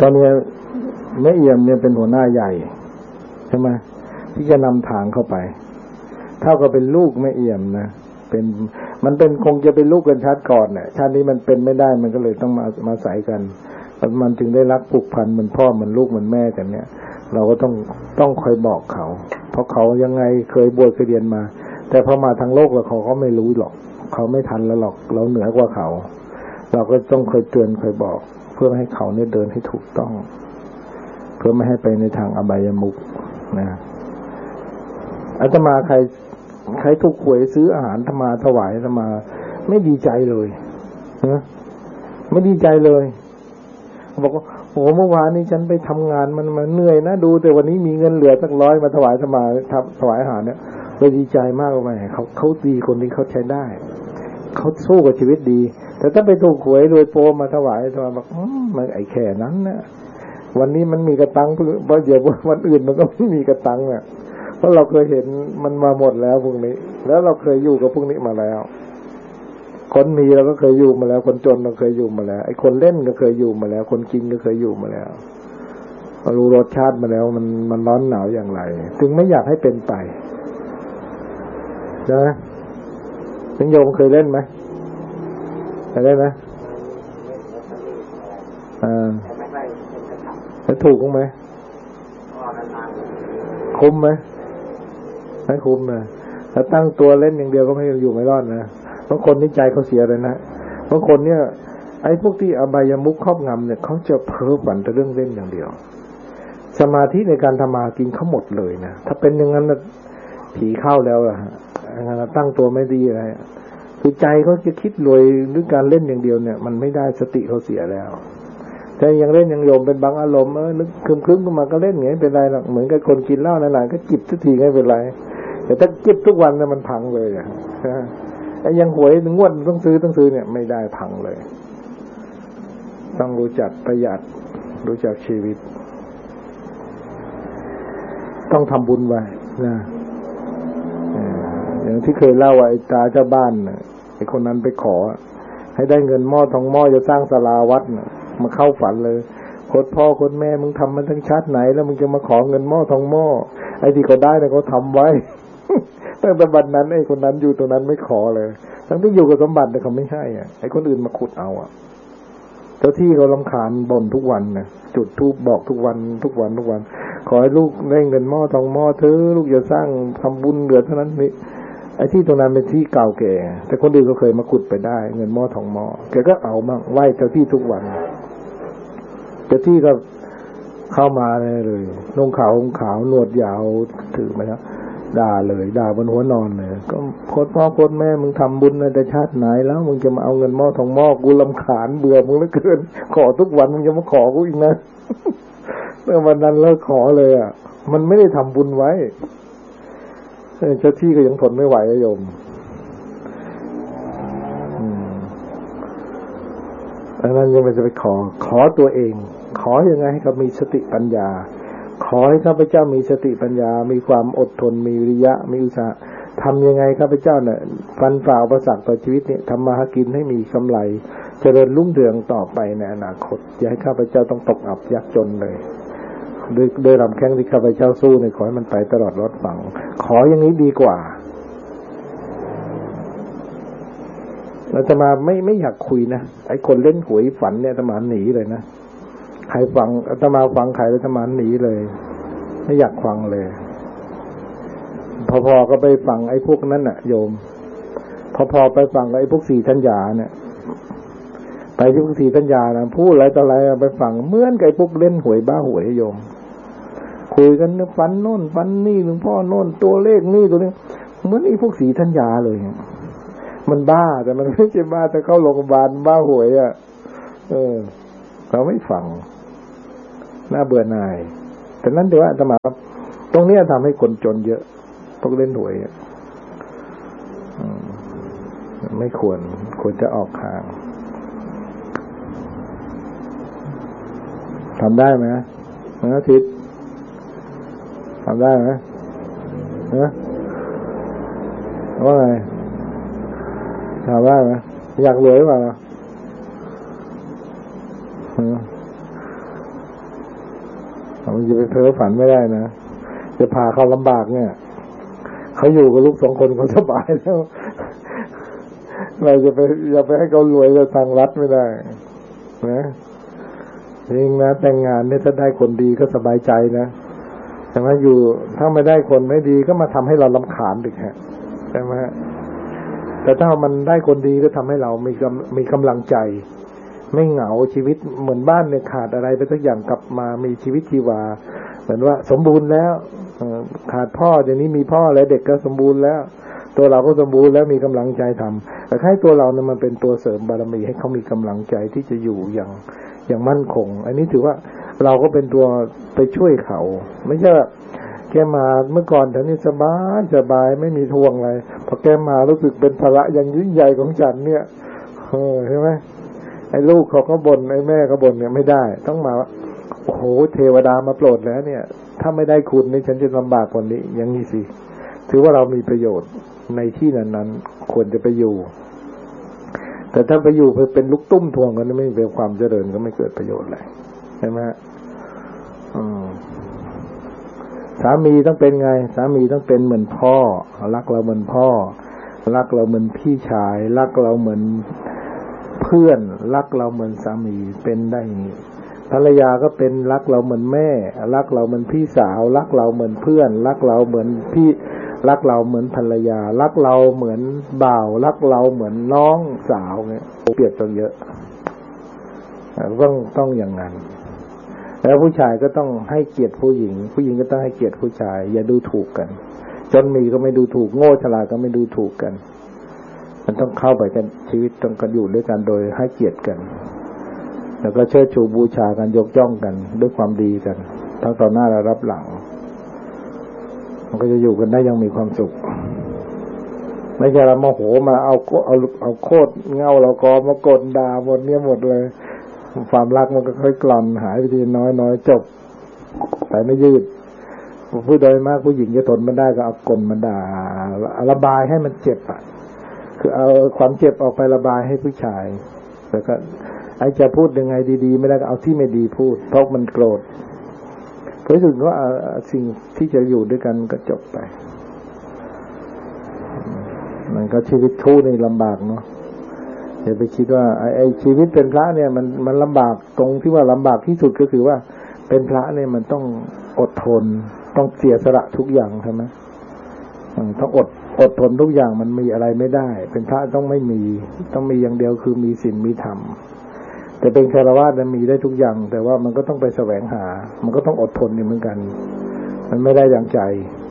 ตอนนี้แม่เอี่ยมเนี่ยเป็นหัวหน้าใหญ่ใช่ไหมที่จะนำทางเข้าไปเท่ากับเป็นลูกแม่เอี่ยมนะมันเป็นคงจะเป็นลูกกันชาติก่อนเนี่ยชาตินี้มันเป็นไม่ได้มันก็เลยต้องมาใส่กันมันจึงได้รักผูกพันเหมือนพ่อเหมือนลูกเหมือนแม่กันเนี่ยเราก็ต้องคอยบอกเขาเพราะเขายังไงเคยบวชเคยเรียนมาแต่พอมาทางโลกแล้วเขาก็ไม่รู้หรอกเขาไม่ทันแล้วหรอกเราเหนือกว่าเขาเราก็ต้องคอยเตือนคอยบอกเพื่อให้เขาเนี่ยเดินให้ถูกต้องเพื่อไม่ให้ไปในทางอบายมุขนะอาตมาใครถูกหวยซื้ออาหารอาตมาถวายอาตมาไม่ดีใจเลยนะไม่ดีใจเลยบอกว่าโอ้เมื่อวานนี้ฉันไปทำงานมันเหนื่อยนะดูแต่วันนี้มีเงินเหลือสัก100มาถวายอาตมาถวายอาหารเนี่ยเลยดีใจมากเลยเขาดีคนนี้เขาใช้ได้เขาสู้กับชีวิตดีแต่ถ้าไปถูกหวยรวยโปมาถวายอาตมาบอกมันไอ้แค่นั้นนะวันนี้มันมีกระตังเพราะเดี๋ยววันอื่นมันก็ไม่มีกระตังเนี่ยเพราะเราเคยเห็นมันมาหมดแล้วพวกนี้แล้วเราเคยอยู่กับพวกนี้มาแล้วคนมีเราก็เคยอยู่มาแล้วคนจนเราเคยอยู่มาแล้วไอ้คนเล่นก็เคยอยู่มาแล้วคนกินก็เคยอยู่มาแล้วรู้รสชาติมาแล้วมันร้อนหนาวอย่างไรจึงไม่อยากให้เป็นไปนะถึงโยมเคยเล่นไหมเคยเล่นไหมแล้วถูกไหมคุ้มไหมไม่คุ้มนะถ้าตั้งตัวเล่นอย่างเดียวก็ไม่อยู่ไม่รอดนะบางคนนี่ใจเขาเสียเลยนะบางคนเนี่ยไอ้พวกที่อบายมุขครอบงำเนี่ยเขาจะเพ้อฝันแต่เรื่องเล่นอย่างเดียวสมาธิในการทำมากินเขาหมดเลยนะถ้าเป็นอย่างนั้นผีเข้าแล้วอะตั้งตัวไม่ดีอะไรคือใจเขาจะคิดรวยด้วยการเล่นอย่างเดียวเนี่ยมันไม่ได้สติเขาเสียแล้วแต่ยังเล่นยังโยมเป็นบางอารมณ์นึกครึ้มขึ้นมาก็เล่นไงเป็นไรหรอกเหมือนกับคนกินเหล้านานๆก็จิบทุกทีไม่เป็นไรแต่ถ้าจิบทุกวันเนี่ยมันพังเลยอ่ะไอ้ยังหวยงวดต้องซื้อเนี่ยไม่ได้พังเลยต้องรู้จักประหยัดรู้จักชีวิตต้องทำบุญไว้นะอย่างที่เคยเล่าว่าไอ้ตาเจ้าบ้านไอ้คนนั้นไปขอให้ได้เงินหม้อทองหม้อจะสร้างศาลาวัดมาเข้าฝันเลยโคตรพ่อโคตรแม่มึงทำมันทั้งชาติไหนแล้วมึงจะมาขอเงินหม้อทองหม้อไอ้ที่เขาได้เนี่ยเขาทำไว้ตั้งแต่บัดนั้นไอ้คนนั้นอยู่ตรงนั้นไม่ขอเลยทั้งที่อยู่กับสมบัติแต่เขาไม่ให้ไอ้คนอื่นมาขุดเอาเจ้าที่เขารำคาญบ่นทุกวันนะจุดธูปบอกทุกวันขอให้ลูกได้เงินหม้อทองหม้อเธอลูกอย่าสร้างทำบุญเหลือเท่านั้นนี่ไอ้ที่ตรงนั้นเป็นที่เก่าแก่แต่คนอื่นก็เคยมาขุดไปได้เงินหม้อทองหม้อแกก็เอามาไหว้เจ้าที่ทุกวันเจ้าที่ก็เข้ามาเลยนุ่งขาวหนวดยาวถือมาแล้วด่าเลยด่าบนหัวนอนเลยก็โคตรพ่อโคตรแม่มึงทำบุญในแต่ชาติไหนแล้วมึงจะมาเอาเงินหม้อทองหม้อกูรำคาญเบื่อมึงเหลือเกินขอทุกวันมึงจะมาขอกูอีกนะเมื่อวันนั้นเลิกขอเลยมันไม่ได้ทำบุญไว้เจ้าที่ก็ยังทนไม่ไหวโยมดังนั้นยังไม่จะไปขอตัวเองขอยังไงให้เขามีสติปัญญาขอให้ข้าพเจ้ามีสติปัญญามีความอดทนมีวิริยะมีอุตสาหะทำยังไงข้าพเจ้าเนี่ยฟันฝ่าอุปสรรคต่อชีวิตเนี่ยทำมาหากินให้มีกำไรเจริญรุ่งเรืองต่อไปในอนาคตอย่าให้ข้าพเจ้าต้องตกอับยากจนเลยด้วยลำแข้งที่ข้าพเจ้าสู้เนี่ยขอให้มันไปตลอดรอดฝั่งขออย่างนี้ดีกว่าอาตมาไม่อยากคุยนะไอ้คนเล่นหวยฝันเนี่ยอาตมาหนีเลยนะใครฟังอาตมาฟังใครอาตมาหนีเลยไม่อยากฟังเลยพอก็ไปฟังไอ้พวกนั้นน่ะโยมพอไปฟังไอ้พวกสี่ทัญญาเนี่ยไปที่พวกสี่ทัญญานะพูดอะไรต่ออะไรไปฟังเหมือนกับไอ้พวกเล่นหวยบ้าหวยโยมคุยกันฟันโน่นฟันนี่หลวงพ่อโน่นตัวเลขนี่ตัวนี้เหมือนไอ้พวกสี่ทัญญาเลยมันบ้าแต่มันไม่ใช่บ้าแต่เข้าโรงพยาบาลบ้าหวยเราไม่ฟังน่าเบื่อหน่ายแต่นั้นถือว่าอาตมาตรงนี้ทำให้คนจนเยอะพวกเล่นหวยไม่ควรจะออกห่างทำได้ไหมอาทิตย์ทำได้ไหมว่าไงทำได้ไหมอยากรวยเปล่ามันจะไปเพ้อฝันไม่ได้นะจะพาเขาลำบากเนี่ยเขาอยู่กับลูก2 คนเขาสบายแล้วเราจะไปให้เขารวยกับทางรัฐไม่ได้นะจริงนะแต่งงานเนี่ยถ้าได้คนดีก็สบายใจนะแต่ว่าอยู่ถ้าไม่ได้คนไม่ดีก็มาทำให้เรารำคาญอีกฮะใช่ไหมแต่ถ้ามันได้คนดีก็ทำให้เรามีกำลังใจไม่เหงาชีวิตเหมือนบ้านเนี่ยขาดอะไรไปสักอย่างกลับมามีชีวิตชีวาเหมือนว่าสมบูรณ์แล้วขาดพ่อเดี๋ยวนี้มีพ่อแล้วเด็กก็สมบูรณ์แล้วตัวเราก็สมบูรณ์แล้วมีกำลังใจทำแต่ให้ตัวเราเนี่ยมันเป็นตัวเสริมบารมีให้เขามีกำลังใจที่จะอยู่อย่างมั่นคงอันนี้ถือว่าเราก็เป็นตัวไปช่วยเขาไม่ใช่แกมาเมื่อก่อนแต่นี่สบายไม่มีทวงอะไรพอแกมารู้สึกเป็นภาระอย่างยิ่งใหญ่ของฉันเนี่ยใช่ไหมไอ้ลูกเขาก็บ่นไอ้แม่ก็บ่นเนี่ยไม่ได้ต้องมาโอ้โหเทวดามาโปรดแล้วเนี่ยถ้าไม่ได้คุณนี่ฉันจะลำบากกว่านี้อย่างนี้สิถือว่าเรามีประโยชน์ในที่นั้นๆควรจะไปอยู่แต่ถ้าไปอยู่เป็นลูกตุ้มทวงกันไม่เป็นความเจริญก็ไม่เกิดประโยชน์เลยใช่ไหมสามีต้องเป็นไงสามีต้องเป็นเหมือนพ่อรักเราเหมือนพ่อรักเราเหมือนพี่ชายรักเราเหมือนเพื่อนรักเราเหมือนสามีเป็นได้อย่างนี้ภรรยาก็เป็นรักเราเหมือนแม่รักเราเหมือนพี่สาวรักเราเหมือนเพื่อนรักเราเหมือนพี่รักเราเหมือนภรรยารักเราเหมือนบ่าวรักเราเหมือนน้องสาวเนี่ยเปรียบกันเยอะต้องอย่างนั้นแล้วผู้ชายก็ต้องให้เกียรติผู้หญิงผู้หญิงก็ต้องให้เกียรติผู้ชายอย่าดูถูกกันจนมีก็ไม่ดูถูกโง่ฉลาดก็ไม่ดูถูกกันมันต้องเข้าไปกันชีวิตต้องกันอยู่ด้วยกันโดยให้เกียรติกันแล้วก็เชิดชูบูชากันยกย่องกันด้วยความดีกันทั้งต่อหน้าและรับหลังมันก็จะอยู่กันได้ยังมีความสุขไม่ใช่เราโมโหมาเอาโคตรเงาเราก็มากดด่าหมดเนี่ยหมดเลยความรักมันก็ค่อยกลั่นหายไปทีน้อยจบแต่ไม่ยืดผู้โดยมากผู้หญิงจะทนไม่ได้ก็เอากลมาด่าระบายให้มันเจ็บอ่ะคือเอาความเจ็บออกไประบายให้ผู้ชายแล้วก็ไอ้จะพูดยังไงดีๆไม่ได้ก็เอาที่ไม่ดีพูดเพราะมันโกรธเพราะฉะนั้นว่าสิ่งที่จะอยู่ด้วยกันก็จบไปมันก็ชีวิตคู่นี่ลำบากเนาะอย่าไปคิดว่าไอ้ชีวิตเป็นพระเนี่ยมันลำบากตรงที่ว่าลำบากที่สุดก็คือว่าเป็นพระเนี่ยมันต้องอดทนต้องเสียสละทุกอย่างใช่ไหมต้องอดทนทุกอย่างมันมีอะไรไม่ได้เป็นพระต้องไม่มีต้องมีอย่างเดียวคือมีศีลมีธรรมแต่เป็นฆราวาสมันมีได้ทุกอย่างแต่ว่ามันก็ต้องไปแสวงหามันก็ต้องอดทนเหมือนกันมันไม่ได้ดังใจ